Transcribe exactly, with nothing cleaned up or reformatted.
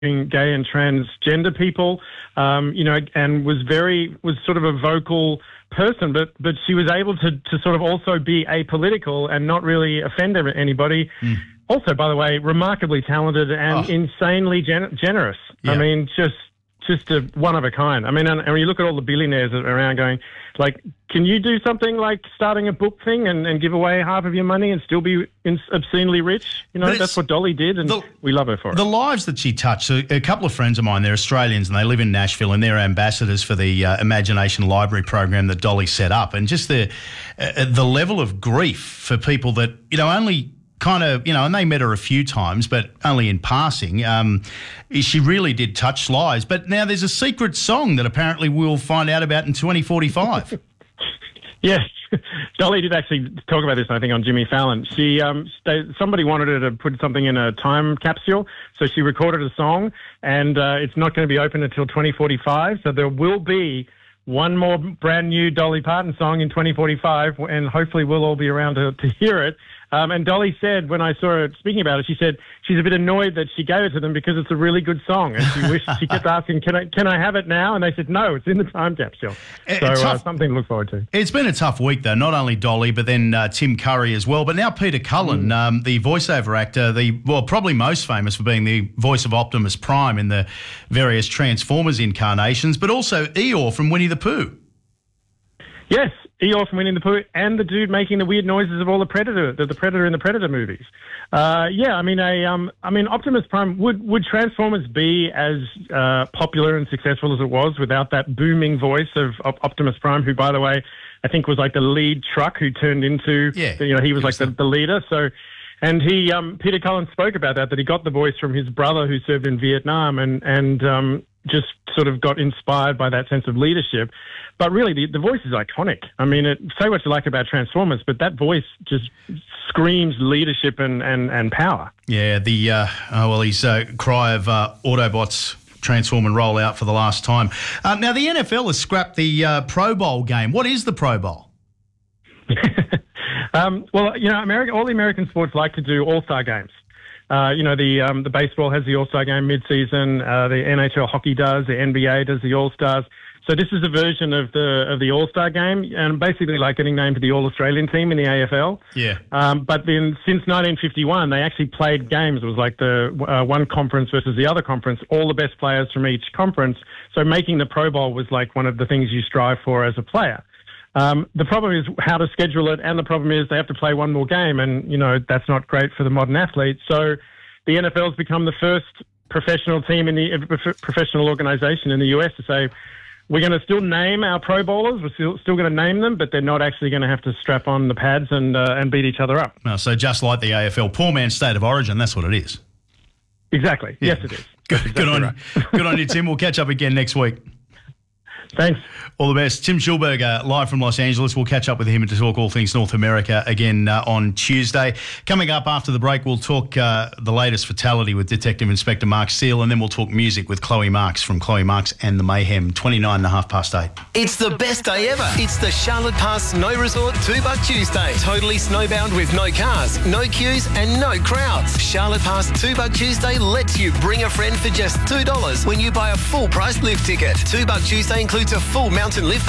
gay and transgender people, um, you know, and was very, was sort of a vocal person, but but she was able to, to sort of also be apolitical and not really offend anybody. Mm. Also, by the way, remarkably talented and oh. insanely gen- generous. Yeah. I mean, just just a one of a kind. I mean, and, and when you look at all the billionaires around going, like, can you do something like starting a book thing and, and give away half of your money and still be obscenely rich? You know, that's what Dolly did, and the, we love her for it. The lives that she touched, a, a couple of friends of mine, they're Australians and they live in Nashville, and they're ambassadors for the uh, Imagination Library program that Dolly set up. And just the uh, the level of grief for people that, you know, only kind of, you know, and they met her a few times, but only in passing. Um, she really did touch lives. But now there's a secret song that apparently we'll find out about in twenty forty-five. Yes. Dolly did actually talk about this, I think, on Jimmy Fallon. She, um, they, somebody wanted her to put something in a time capsule, so she recorded a song, and uh, it's not going to be open until twenty forty-five, so there will be one more brand new Dolly Parton song in twenty forty-five, and hopefully we'll all be around to, to hear it. Um, and Dolly said, when I saw her speaking about it, she said she's a bit annoyed that she gave it to them because it's a really good song. And she wished, she kept asking, can I can I have it now? And they said, no, it's in the time capsule. So uh, something to look forward to. It's been a tough week, though. Not only Dolly, but then uh, Tim Curry as well. But now Peter Cullen, mm. um, the voiceover actor, the well, probably most famous for being the voice of Optimus Prime in the various Transformers incarnations, but also Eeyore from Winnie the Pooh. Yes, Eeyore from Winnie the Pooh, and the dude making the weird noises of all the Predator, the, the Predator in the Predator movies. Uh, yeah, I mean, a, um, I mean, Optimus Prime, would would Transformers be as uh, popular and successful as it was without that booming voice of, of Optimus Prime, who, by the way, I think was like the lead truck who turned into, yeah, you know, he was like the, the leader. So, and he, um, Peter Cullen spoke about that, that he got the voice from his brother who served in Vietnam, and and um, just sort of got inspired by that sense of leadership. But really, the, the voice is iconic. I mean, it, say what you like about Transformers, but that voice just screams leadership and, and, and power. Yeah, the uh, oh, well, his uh, cry of uh, Autobots transform and roll out for the last time. Uh, now, the N F L has scrapped the uh, Pro Bowl game. What is the Pro Bowl? um, well, you know, America, all the American sports like to do all-star games. Uh, you know, the um, the baseball has the All-Star game mid-season. Uh, the N H L hockey does. The N B A does the All-Stars. So this is a version of the of the All-Star game, and basically like getting named to the All-Australian team in the A F L. Yeah. Um, but then since nineteen fifty-one, they actually played games. It was like the uh, one conference versus the other conference, all the best players from each conference. So making the Pro Bowl was like one of the things you strive for as a player. Um, the problem is how to schedule it, and the problem is they have to play one more game, and, you know, that's not great for the modern athlete. So the N F L has become the first professional team in the uh, professional organization in the U S to say, we're going to still name our Pro Bowlers. We're still, still going to name them, but they're not actually going to have to strap on the pads and uh, and beat each other up. Oh, so just like the A F L, poor man's state of origin, that's what it is. Exactly. Yeah. Yes, it is. Good, exactly good on right. you. Good on you, Tim. We'll catch up again next week. Thanks. All the best. Tim Schulberger, live from Los Angeles. We'll catch up with him to talk all things North America again uh, on Tuesday. Coming up after the break, we'll talk uh, the latest fatality with Detective Inspector Mark Steele, and then we'll talk music with Chloe Marks from Chloe Marks and the Mayhem, twenty-nine and a half past eight. It's the best day ever. It's the Charlotte Pass Snow Resort two buck Tuesday. Totally snowbound with no cars, no queues and no crowds. Charlotte Pass two buck Tuesday lets you bring a friend for just two dollars when you buy a full price lift ticket. two buck Tuesday includes a full mountain lift